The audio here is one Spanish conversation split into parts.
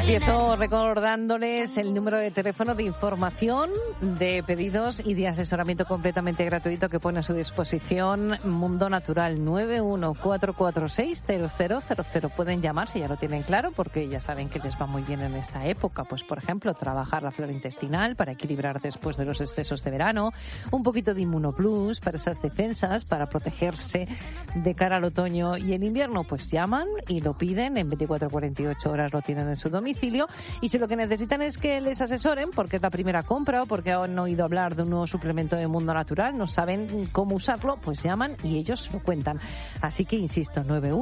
Empiezo recordándoles el número de teléfono de información, de pedidos y de asesoramiento completamente gratuito que pone a su disposición Mundo Natural, 914460000. Pueden llamar si ya lo tienen claro, porque ya saben que les va muy bien en esta época. Pues, por ejemplo, trabajar la flora intestinal para equilibrar después de los excesos de verano, un poquito de Inmunoplus para esas defensas, para protegerse de cara al otoño y el invierno. Pues llaman y lo piden, en 24 o 48 horas lo tienen en su domicilio. Y si lo que necesitan es que les asesoren, porque es la primera compra o porque han oído hablar de un nuevo suplemento de Mundo Natural, no saben cómo usarlo, pues llaman y ellos lo cuentan. Así que insisto,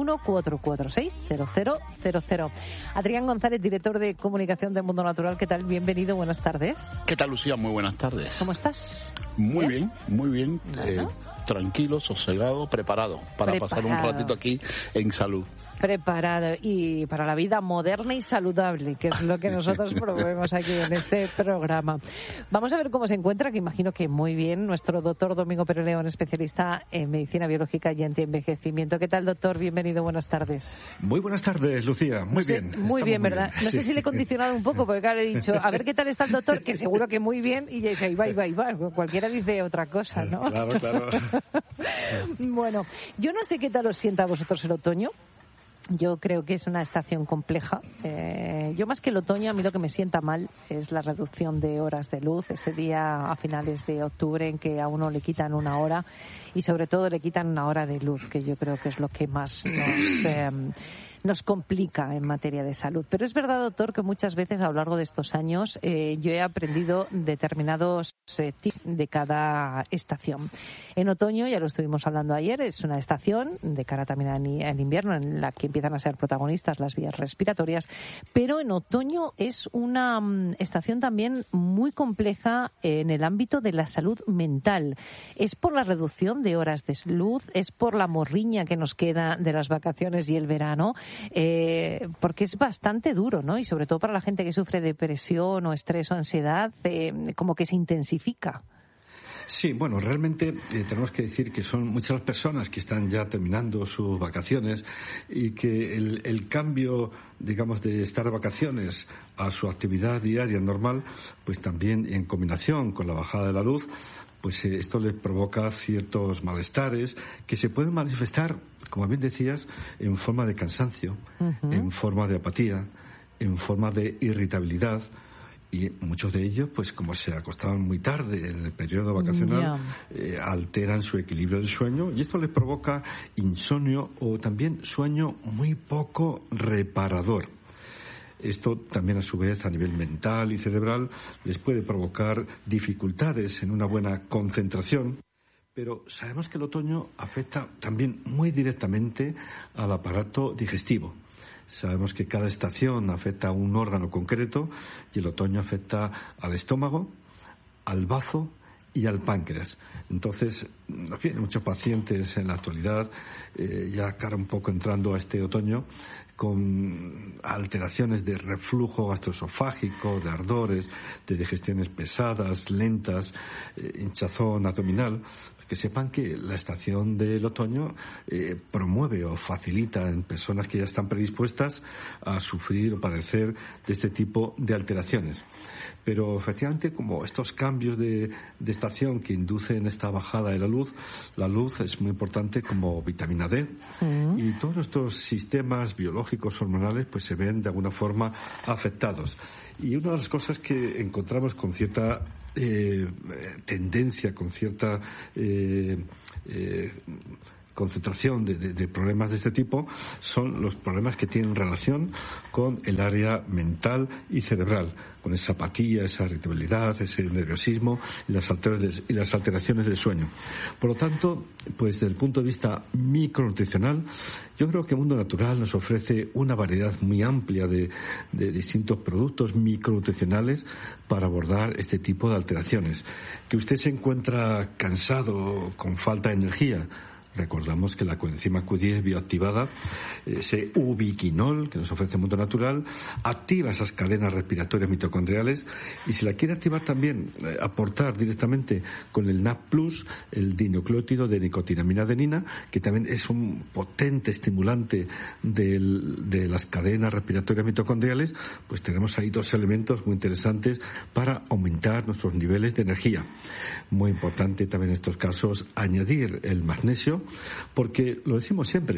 914460000. Adrián González, director de comunicación de Mundo Natural, ¿qué tal? Bienvenido, buenas tardes. ¿Qué tal, Lucía? Muy buenas tardes. ¿Cómo estás? Muy bien, muy bien. Bueno. Tranquilo, sosegado, preparado para pasar un ratito aquí en salud. Preparado y para la vida moderna y saludable, que es lo que nosotros promovemos aquí en este programa. Vamos a ver cómo se encuentra, que imagino que muy bien, nuestro doctor Domingo Pérez León, especialista en medicina biológica y antienvejecimiento. ¿Qué tal, doctor? Bienvenido, buenas tardes. Muy buenas tardes, Lucía. Muy bien. Muy bien, ¿verdad? No sé si le he condicionado un poco, porque claro, he dicho, a ver qué tal está el doctor, que seguro que muy bien, y ya dice, ahí va. Cualquiera dice otra cosa, ¿no? Claro. Bueno, yo no sé qué tal os sienta a vosotros el otoño. Yo creo que es una estación compleja. Yo más que el otoño, a mí lo que me sienta mal es la reducción de horas de luz. Ese día a finales de octubre en que a uno le quitan una hora y sobre todo le quitan una hora de luz, que yo creo que es lo que más nos complica en materia de salud. Pero es verdad, doctor, que muchas veces a lo largo de estos años yo he aprendido determinados tips de cada estación. En otoño, ya lo estuvimos hablando ayer, es una estación de cara también al invierno en la que empiezan a ser protagonistas las vías respiratorias, pero en otoño es una estación también muy compleja en el ámbito de la salud mental. Es por la reducción de horas de luz, es por la morriña que nos queda de las vacaciones y el verano, porque es bastante duro, ¿no? Y sobre todo para la gente que sufre depresión o estrés o ansiedad, como que se intensifica. Sí, bueno, realmente tenemos que decir que son muchas las personas que están ya terminando sus vacaciones y que el cambio, digamos, de estar de vacaciones a su actividad diaria normal, pues también en combinación con la bajada de la luz, pues esto les provoca ciertos malestares que se pueden manifestar, como bien decías, en forma de cansancio, en forma de apatía, en forma de irritabilidad. Y muchos de ellos, pues como se acostaban muy tarde en el periodo vacacional, alteran su equilibrio del sueño y esto les provoca insomnio o también sueño muy poco reparador. Esto también a su vez a nivel mental y cerebral les puede provocar dificultades en una buena concentración. Pero sabemos que el otoño afecta también muy directamente al aparato digestivo. Sabemos que cada estación afecta a un órgano concreto y el otoño afecta al estómago, al bazo y al páncreas. Entonces, en fin, muchos pacientes en la actualidad, ya cara un poco entrando a este otoño, con alteraciones de reflujo gastroesofágico, de ardores, de digestiones pesadas, lentas, hinchazón abdominal, que sepan que la estación del otoño promueve o facilita en personas que ya están predispuestas a sufrir o padecer de este tipo de alteraciones. Pero efectivamente, como estos cambios de estación que inducen esta bajada de la luz es muy importante como vitamina D y todos nuestros sistemas biológicos hormonales pues se ven de alguna forma afectados. Y una de las cosas que encontramos con cierta tendencia, con cierta concentración de problemas de este tipo son los problemas que tienen relación con el área mental y cerebral, con esa apatía, esa irritabilidad, ese nerviosismo y las alteraciones del sueño. Por lo tanto, pues desde el punto de vista micronutricional, yo creo que Mundo Natural nos ofrece una variedad muy amplia de distintos productos micronutricionales para abordar este tipo de alteraciones. Que usted se encuentra cansado, con falta de energía, Recordamos que la coenzima Q10 bioactivada, ese ubiquinol que nos ofrece el mundo natural, activa esas cadenas respiratorias mitocondriales, y si la quiere activar también, aportar directamente con el NAD+, el dinucleótido de nicotinamina adenina, que también es un potente estimulante de las cadenas respiratorias mitocondriales, pues tenemos ahí dos elementos muy interesantes para aumentar nuestros niveles de energía. Muy importante también en estos casos añadir el magnesio, porque lo decimos siempre,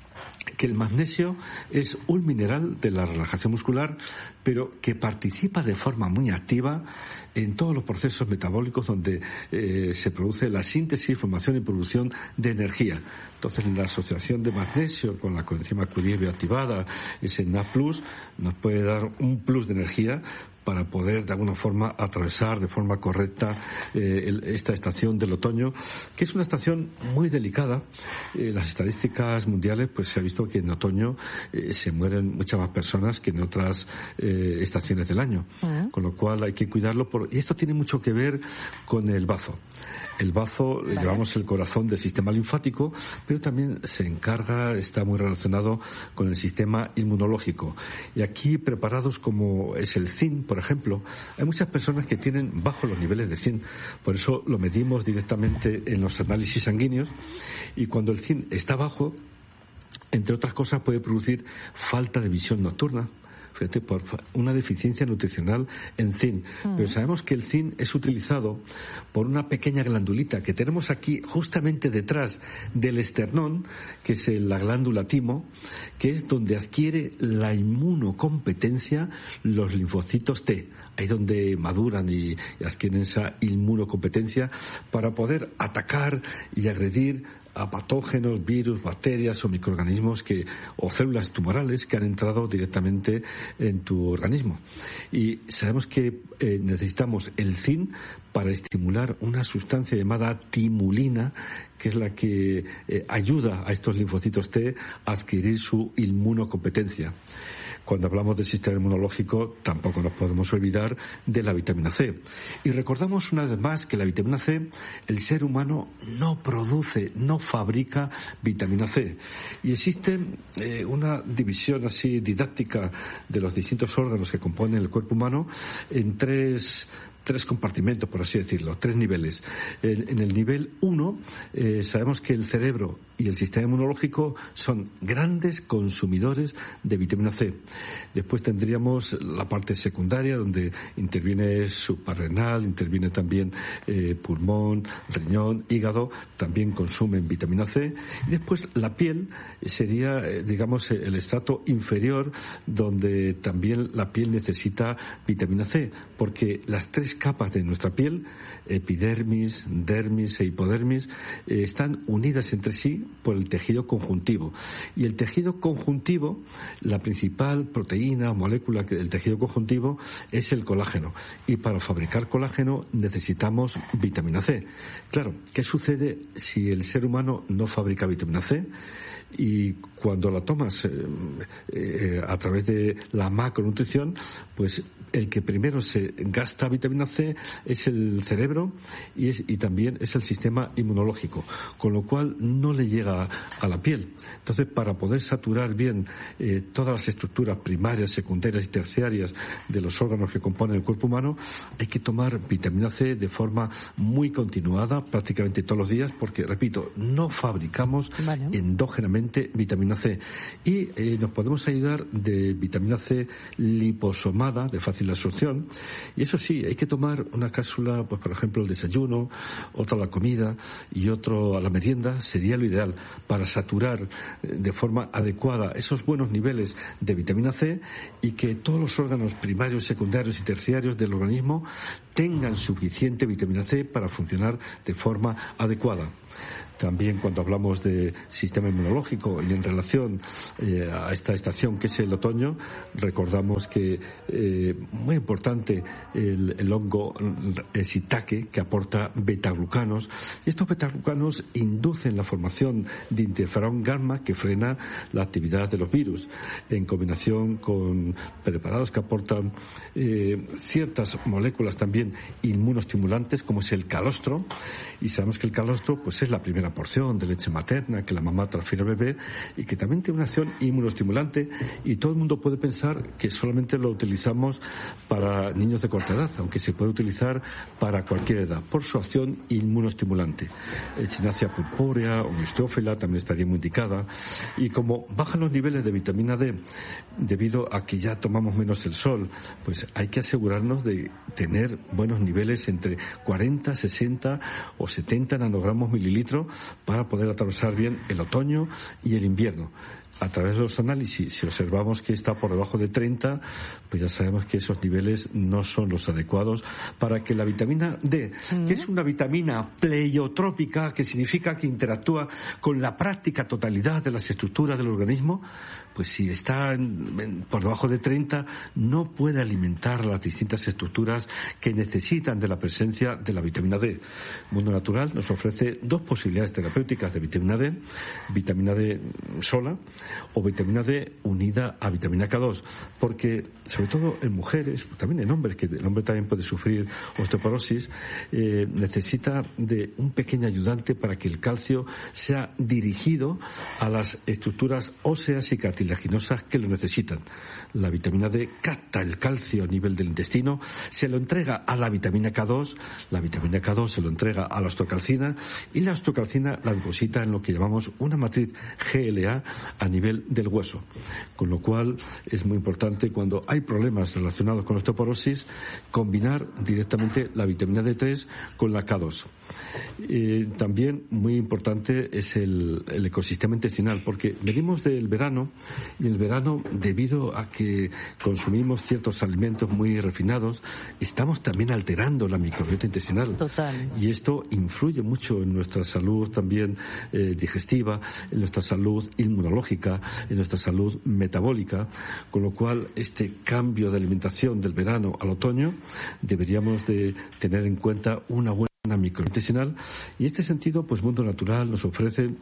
que el magnesio es un mineral de la relajación muscular, pero que participa de forma muy activa en todos los procesos metabólicos donde se produce la síntesis, formación y producción de energía. Entonces, la asociación de magnesio con la coenzima Q10 bioactivada, ese NAD+, nos puede dar un plus de energía para poder de alguna forma atravesar de forma correcta esta estación del otoño, que es una estación muy delicada. Las estadísticas mundiales, pues se ha visto que en otoño se mueren muchas más personas que en otras estaciones del año, con lo cual hay que cuidarlo. Y esto tiene mucho que ver con el bazo. El bazo, llevamos el corazón del sistema linfático, pero también está muy relacionado con el sistema inmunológico. Y aquí, preparados como es el zinc, por ejemplo, hay muchas personas que tienen bajos los niveles de zinc. Por eso lo medimos directamente en los análisis sanguíneos, y cuando el zinc está bajo, entre otras cosas, puede producir falta de visión nocturna, por una deficiencia nutricional en zinc. Pero sabemos que el zinc es utilizado por una pequeña glandulita que tenemos aquí justamente detrás del esternón, que es la glándula timo, que es donde adquiere la inmunocompetencia los linfocitos T. Ahí donde maduran y adquieren esa inmunocompetencia para poder atacar y agredir a patógenos, virus, bacterias o microorganismos o células tumorales que han entrado directamente en tu organismo. Y sabemos que necesitamos el zinc para estimular una sustancia llamada timulina, que es la que ayuda a estos linfocitos T a adquirir su inmunocompetencia. Cuando hablamos del sistema inmunológico, tampoco nos podemos olvidar de la vitamina C. Y recordamos una vez más que la vitamina C, el ser humano no produce, no fabrica vitamina C. Y existe una división así didáctica de los distintos órganos que componen el cuerpo humano en tres compartimentos, por así decirlo, 3 niveles. En el nivel 1 sabemos que el cerebro y el sistema inmunológico son grandes consumidores de vitamina C. Después tendríamos la parte secundaria, donde interviene suprarrenal, interviene también pulmón, riñón, hígado, también consumen vitamina C. Y después la piel sería, digamos, el estrato inferior, donde también la piel necesita vitamina C, porque las 3 capas de nuestra piel, epidermis, dermis e hipodermis, están unidas entre sí por el tejido conjuntivo. Y el tejido conjuntivo, la principal proteína o molécula del tejido conjuntivo es el colágeno. Y para fabricar colágeno necesitamos vitamina C. Claro, ¿qué sucede si el ser humano no fabrica vitamina C? Y cuando la tomas a través de la macronutrición, pues el que primero se gasta vitamina C es el cerebro y también es el sistema inmunológico, con lo cual no le llega a la piel. Entonces, para poder saturar bien todas las estructuras primarias, secundarias y terciarias de los órganos que componen el cuerpo humano, hay que tomar vitamina C de forma muy continuada, prácticamente todos los días, porque, repito, no fabricamos endógenamente vitamina C. Y nos podemos ayudar de vitamina C liposomada, de fácil absorción. Y eso sí, hay que tomar una cápsula, pues por ejemplo, el desayuno, otra a la comida y otro a la merienda. Sería lo ideal para saturar de forma adecuada esos buenos niveles de vitamina C y que todos los órganos primarios, secundarios y terciarios del organismo tengan suficiente vitamina C para funcionar de forma adecuada. También cuando hablamos de sistema inmunológico y en relación a esta estación que es el otoño, recordamos que muy importante el hongo shiitake, que aporta betaglucanos, y estos betaglucanos inducen la formación de interferón gamma que frena la actividad de los virus, en combinación con preparados que aportan ciertas moléculas también inmunoestimulantes, como es el calostro, y sabemos que el calostro pues es la primera primera porción de leche materna que la mamá transfiere al bebé y que también tiene una acción inmunoestimulante, y todo el mundo puede pensar que solamente lo utilizamos para niños de corta edad, aunque se puede utilizar para cualquier edad por su acción inmunoestimulante. Echinacea purpúrea o Mistrófila también estaría muy indicada, y como bajan los niveles de vitamina D debido a que ya tomamos menos el sol, pues hay que asegurarnos de tener buenos niveles entre 40, 60 o 70 nanogramos mililitros para poder atravesar bien el otoño y el invierno. A través de los análisis, si observamos que está por debajo de 30, pues ya sabemos que esos niveles no son los adecuados para que la vitamina D, que es una vitamina pleiotrópica, que significa que interactúa con la práctica totalidad de las estructuras del organismo, pues si está por debajo de 30, no puede alimentar las distintas estructuras que necesitan de la presencia de la vitamina D. Mundo Natural nos ofrece dos posibilidades terapéuticas de vitamina D sola o vitamina D unida a vitamina K2, porque sobre todo en mujeres, también en hombres, que el hombre también puede sufrir osteoporosis, necesita de un pequeño ayudante para que el calcio sea dirigido a las estructuras óseas y cartilaginosas que lo necesitan. La vitamina D capta el calcio a nivel del intestino, se lo entrega a la vitamina K2, la vitamina K2 se lo entrega a la osteocalcina, y la osteocalcina la deposita en lo que llamamos una matriz GLA a nivel del hueso, con lo cual es muy importante cuando hay problemas relacionados con la osteoporosis combinar directamente la vitamina D3 con la K2. También muy importante es el ecosistema intestinal, porque venimos del verano, y el verano, debido a que consumimos ciertos alimentos muy refinados, estamos también alterando la microbiota intestinal. Total. Y esto influye mucho en nuestra salud también digestiva, en nuestra salud inmunológica, en nuestra salud metabólica, con lo cual este cambio de alimentación del verano al otoño deberíamos de tener en cuenta una buena microbiota intestinal, y en este sentido pues Mundo Natural nos ofrece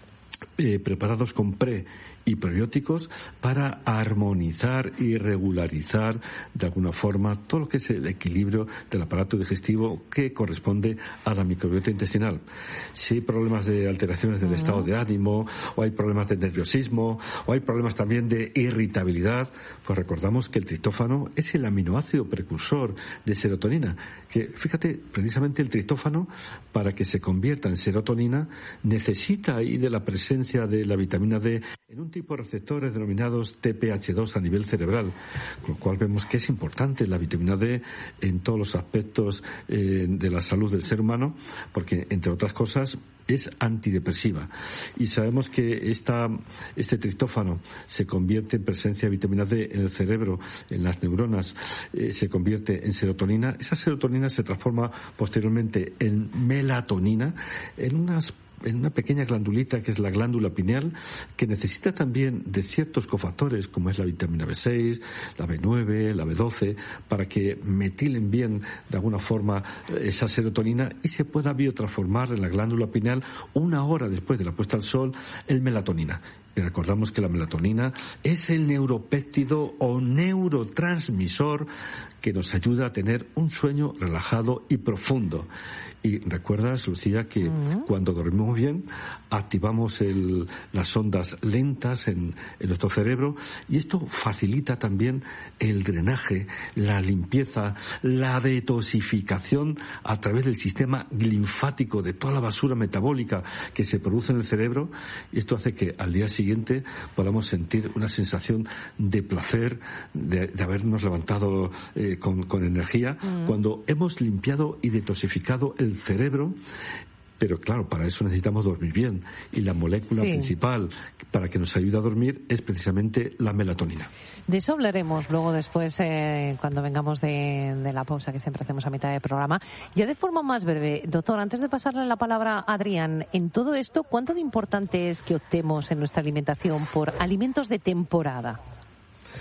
preparados con pre y probióticos para armonizar y regularizar de alguna forma todo lo que es el equilibrio del aparato digestivo que corresponde a la microbiota intestinal. Si hay problemas de alteraciones del estado de ánimo, o hay problemas de nerviosismo, o hay problemas también de irritabilidad, pues recordamos que el triptófano es el aminoácido precursor de serotonina, que fíjate, precisamente el triptófano, para que se convierta en serotonina, necesita ahí de la presencia de la vitamina D en un tipo de receptores denominados TPH2 a nivel cerebral, con lo cual vemos que es importante la vitamina D en todos los aspectos de la salud del ser humano, porque, entre otras cosas, es antidepresiva. Y sabemos que este triptófano se convierte en presencia de vitamina D en el cerebro, en las neuronas, se convierte en serotonina. Esa serotonina se transforma posteriormente en melatonina, en una pequeña glandulita que es la glándula pineal, que necesita también de ciertos cofactores como es la vitamina B6, la B9, la B12, para que metilen bien de alguna forma esa serotonina y se pueda biotransformar en la glándula pineal una hora después de la puesta al sol en melatonina. Y recordamos que la melatonina es el neuropéptido o neurotransmisor que nos ayuda a tener un sueño relajado y profundo. Y recuerdas, Lucía, que cuando dormimos bien activamos las ondas lentas en nuestro cerebro, y esto facilita también el drenaje, la limpieza, la detoxificación a través del sistema linfático de toda la basura metabólica que se produce en el cerebro, y esto hace que al día siguiente podamos sentir una sensación de placer, de habernos levantado con energía, cuando hemos limpiado y detoxificado el cerebro. Pero claro, para eso necesitamos dormir bien, y la molécula principal para que nos ayude a dormir es precisamente la melatonina. De eso hablaremos luego después, cuando vengamos de la pausa que siempre hacemos a mitad de programa. Ya de forma más breve, doctor, antes de pasarle la palabra a Adrián, en todo esto, ¿cuánto de importante es que optemos en nuestra alimentación por alimentos de temporada?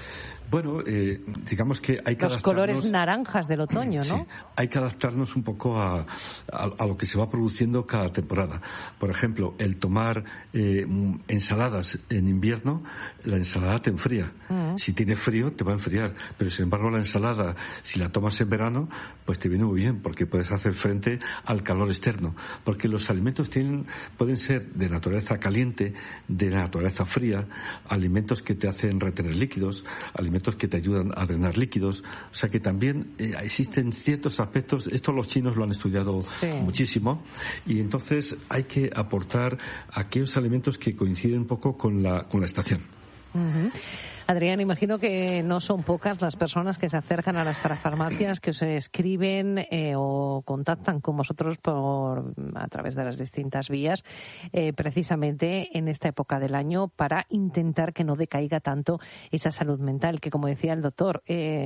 Bueno, digamos que hay que los colores naranjas del otoño, ¿no? Sí, hay que adaptarnos un poco a lo que se va produciendo cada temporada. Por ejemplo, el tomar ensaladas en invierno, la ensalada te enfría. Si tiene frío, te va a enfriar. Pero, sin embargo, la ensalada, si la tomas en verano, pues te viene muy bien, porque puedes hacer frente al calor externo. Porque los alimentos pueden ser de naturaleza caliente, de naturaleza fría, alimentos que te hacen retener líquidos, alimentos que te ayudan a drenar líquidos. O sea que también existen ciertos aspectos, esto los chinos lo han estudiado muchísimo, y entonces hay que aportar aquellos alimentos que coinciden un poco con la estación. Adrián, imagino que no son pocas las personas que se acercan a las farmacias, que os escriben o contactan con vosotros a través de las distintas vías, precisamente en esta época del año, para intentar que no decaiga tanto esa salud mental, que, como decía el doctor,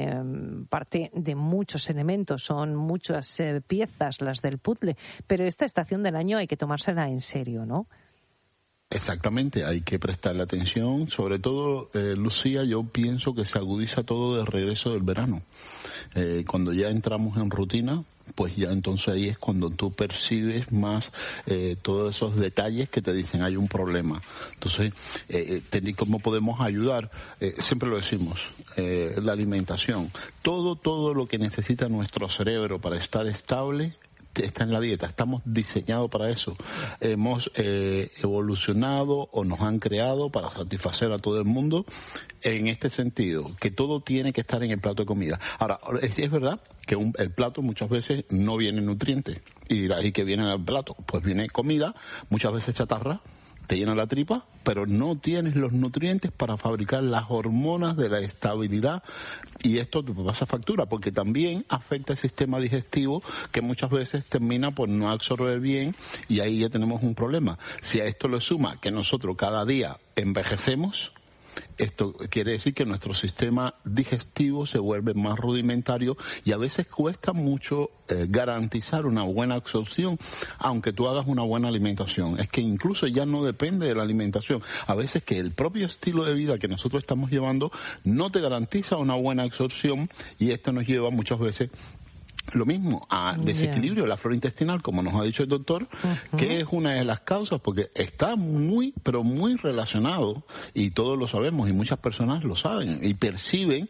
parte de muchos elementos, son muchas piezas las del puzzle, pero esta estación del año hay que tomársela en serio, ¿no? Exactamente, hay que prestarle atención, sobre todo, Lucía, yo pienso que se agudiza todo de regreso del verano. Cuando ya entramos en rutina, pues ya entonces ahí es cuando tú percibes más todos esos detalles que te dicen hay un problema. Entonces, ¿cómo podemos ayudar? Siempre lo decimos, la alimentación. Todo lo que necesita nuestro cerebro para estar estable está en la dieta, estamos diseñados para eso. Hemos evolucionado o nos han creado para satisfacer a todo el mundo en este sentido, que todo tiene que estar en el plato de comida. Ahora, es verdad que el plato muchas veces no viene nutriente, y ahí que viene el plato, pues viene comida, muchas veces chatarra, te llena la tripa, pero no tienes los nutrientes para fabricar las hormonas de la estabilidad, y esto te pasa factura, porque también afecta el sistema digestivo, que muchas veces termina por no absorber bien, y ahí ya tenemos un problema. Si a esto le suma que nosotros cada día envejecemos, esto quiere decir que nuestro sistema digestivo se vuelve más rudimentario, y a veces cuesta mucho garantizar una buena absorción, aunque tú hagas una buena alimentación. Es que incluso ya no depende de la alimentación. A veces que el propio estilo de vida que nosotros estamos llevando no te garantiza una buena absorción, y esto nos lleva muchas veces lo mismo, a desequilibrio de la flora intestinal, como nos ha dicho el doctor, que es una de las causas, porque está muy, pero muy relacionado, y todos lo sabemos, y muchas personas lo saben, y perciben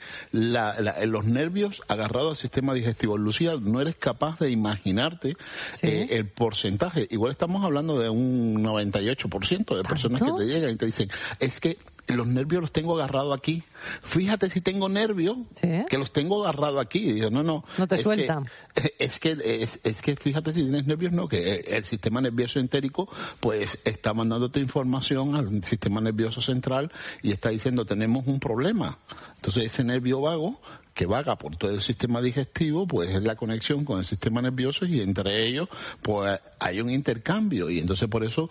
los nervios agarrados al sistema digestivo. Lucía, no eres capaz de imaginarte el porcentaje. Igual estamos hablando de un 98% de personas que te llegan y te dicen, es que los nervios los tengo agarrados aquí. Fíjate si tengo nervios, que los tengo agarrados aquí. Y digo, no te sueltan. Es que fíjate si tienes nervios, no, que el sistema nervioso entérico pues está mandándote información al sistema nervioso central y está diciendo tenemos un problema. Entonces ese nervio vago que vaga por todo el sistema digestivo, pues es la conexión con el sistema nervioso, y entre ellos pues hay un intercambio, y entonces por eso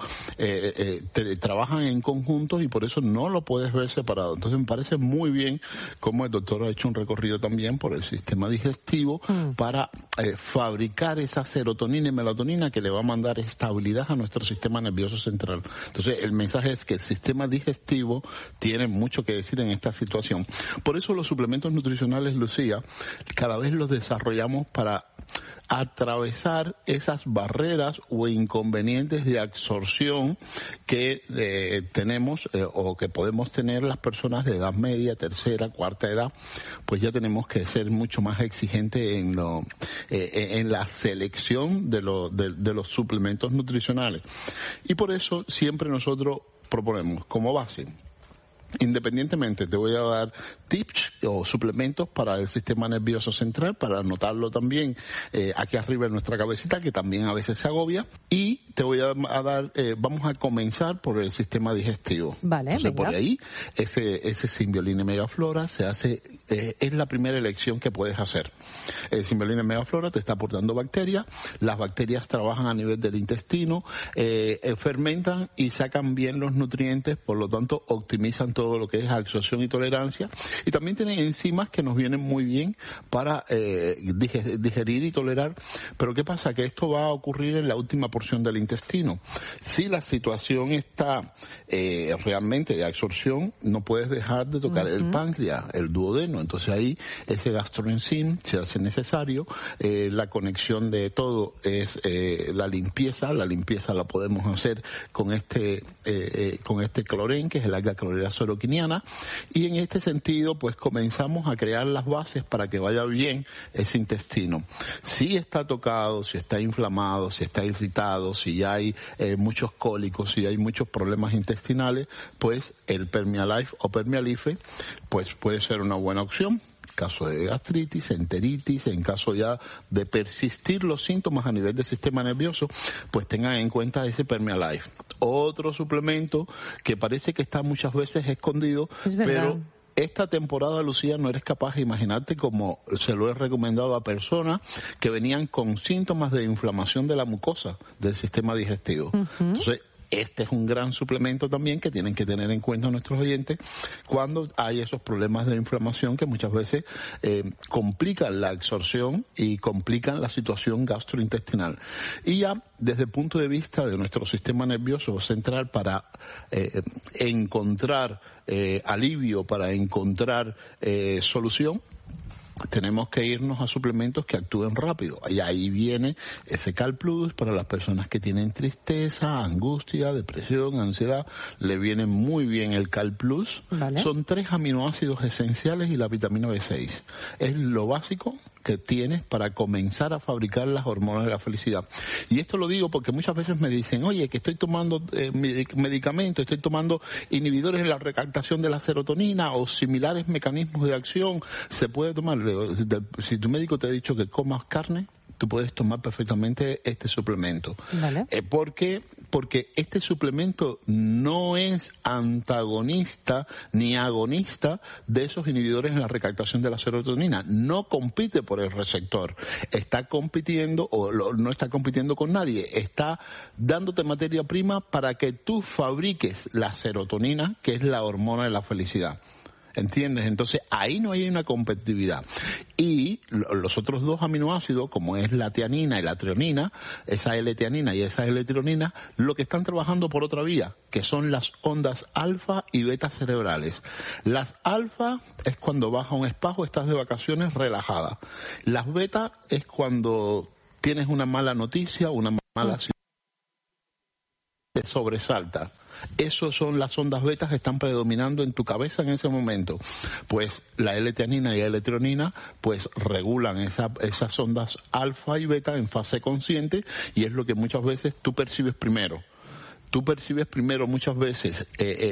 trabajan en conjunto, y por eso no lo puedes ver separado. Entonces me parece muy bien cómo el doctor ha hecho un recorrido también por el sistema digestivo para fabricar esa serotonina y melatonina que le va a mandar estabilidad a nuestro sistema nervioso central. Entonces el mensaje es que el sistema digestivo tiene mucho que decir en esta situación. Por eso los suplementos nutricionales, Lucía, cada vez los desarrollamos para atravesar esas barreras o inconvenientes de absorción que tenemos o que podemos tener las personas de edad media, tercera, cuarta edad. Pues ya tenemos que ser mucho más exigentes en la selección de los suplementos nutricionales, y por eso siempre nosotros proponemos como base, independientemente, te voy a dar tips o suplementos para el sistema nervioso central, para anotarlo también aquí arriba en nuestra cabecita, que también a veces se agobia, y te voy a dar, vamos a comenzar por el sistema digestivo. Vale, entonces, por ahí, ese Symbiolina Megaflora se hace, es la primera elección que puedes hacer. El Symbiolina Megaflora te está aportando bacterias, las bacterias trabajan a nivel del intestino, fermentan y sacan bien los nutrientes, por lo tanto optimizan todo todo lo que es absorción y tolerancia, y también tienen enzimas que nos vienen muy bien para digerir y tolerar. Pero ¿qué pasa? Que esto va a ocurrir en la última porción del intestino. Si la situación está realmente de absorción, no puedes dejar de tocar el páncreas, el duodeno. Entonces ahí ese gastroenzim se hace necesario. La conexión de todo es la limpieza. La limpieza la podemos hacer con este clorén, que es el alga clorela soroquiniana, y en este sentido pues comenzamos a crear las bases para que vaya bien ese intestino. Si está tocado, si está inflamado, si está irritado, si ya hay muchos cólicos, si hay muchos problemas intestinales, pues el Permialife o Permialife pues puede ser una buena opción. En caso de gastritis, enteritis, en caso ya de persistir los síntomas a nivel del sistema nervioso, pues tengan en cuenta ese Permialife. Otro suplemento que parece que está muchas veces escondido, pero esta temporada, Lucía, no eres capaz de imaginarte como se lo he recomendado a personas que venían con síntomas de inflamación de la mucosa del sistema digestivo. Entonces, este es un gran suplemento también que tienen que tener en cuenta nuestros oyentes cuando hay esos problemas de inflamación que muchas veces complican la absorción y complican la situación gastrointestinal. Y ya desde el punto de vista de nuestro sistema nervioso central, para encontrar alivio, para encontrar solución, tenemos que irnos a suplementos que actúen rápido. Y ahí viene ese Cal Plus para las personas que tienen tristeza, angustia, depresión, ansiedad. Le viene muy bien el Cal Plus. Vale. Son 3 aminoácidos esenciales y la vitamina B6. Es lo básico que tienes para comenzar a fabricar las hormonas de la felicidad. Y esto lo digo porque muchas veces me dicen, oye, que estoy tomando medicamentos, estoy tomando inhibidores en la recaptación de la serotonina o similares mecanismos de acción. ¿Se puede tomar? Si tu médico te ha dicho que comas carne, tú puedes tomar perfectamente este suplemento. Vale. ¿Por qué? Porque este suplemento no es antagonista ni agonista de esos inhibidores en la recaptación de la serotonina. No compite por el receptor. Está compitiendo, no está compitiendo con nadie. Está dándote materia prima para que tú fabriques la serotonina, que es la hormona de la felicidad. ¿Entiendes? Entonces ahí no hay una competitividad. Y los otros 2 aminoácidos, como es la tianina y la treonina, esa L-tianina y esa L-tirionina, lo que están trabajando por otra vía, que son las ondas alfa y beta cerebrales. Las alfa es cuando vas a un spa o estás de vacaciones relajada. Las beta es cuando tienes una mala noticia, una mala situación, te sobresalta. Esas son las ondas betas que están predominando en tu cabeza en ese momento. Pues la L-tianina y la L-tirionina pues regulan esas ondas alfa y beta en fase consciente, y es lo que muchas veces tú percibes primero. Tú percibes primero muchas veces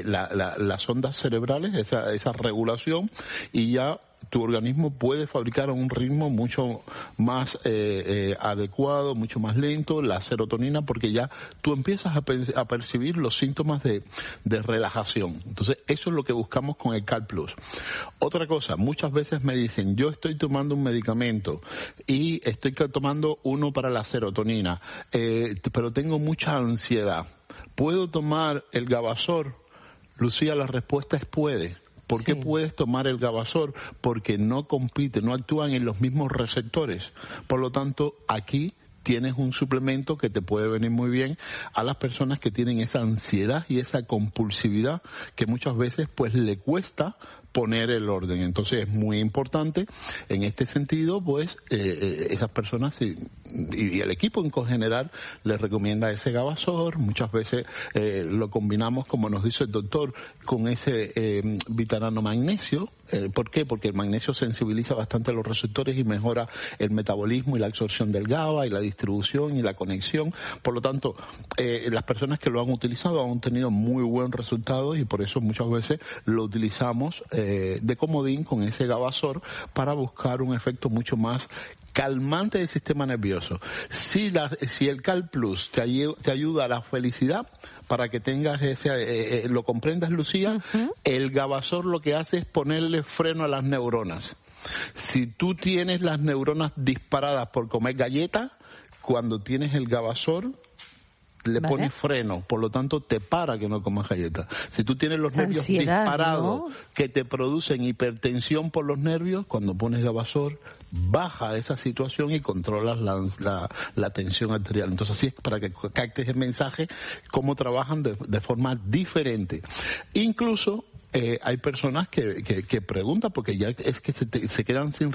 las ondas cerebrales, esa regulación, y ya tu organismo puede fabricar a un ritmo mucho más adecuado, mucho más lento, la serotonina, porque ya tú empiezas a percibir los síntomas de relajación. Entonces, eso es lo que buscamos con el Cal Plus. Otra cosa, muchas veces me dicen, yo estoy tomando un medicamento y estoy tomando uno para la serotonina, pero tengo mucha ansiedad. ¿Puedo tomar el Gabasor? Lucía, la respuesta es puede. ¿Por qué puedes tomar el Gabasor? Porque no compite, no actúan en los mismos receptores. Por lo tanto, aquí tienes un suplemento que te puede venir muy bien a las personas que tienen esa ansiedad y esa compulsividad que muchas veces pues le cuesta poner el orden. Entonces es muy importante en este sentido, pues esas personas y el equipo en general les recomienda ese Gabasor. Muchas veces lo combinamos, como nos dice el doctor, con ese vitamina magnesio. ¿Por qué? Porque el magnesio sensibiliza bastante los receptores y mejora el metabolismo y la absorción del GABA y la distribución y la conexión. Por lo tanto, las personas que lo han utilizado han tenido muy buen resultado, y por eso muchas veces lo utilizamos de comodín con ese Gabasor para buscar un efecto mucho más calmante del sistema nervioso. Si el Cal Plus te ayuda a la felicidad, para que tengas lo comprendas, Lucía, el Gabasor lo que hace es ponerle freno a las neuronas. Si tú tienes las neuronas disparadas por comer galletas, cuando tienes el Gabasor, le pones freno, por lo tanto te para que no comas galletas. Si tú tienes los nervios disparados, ¿no?, que te producen hipertensión por los nervios, cuando pones Gabasor baja esa situación y controlas la tensión arterial. Entonces así es para que captes el mensaje, cómo trabajan de forma diferente. Incluso hay personas que preguntan, porque ya es que se quedan sin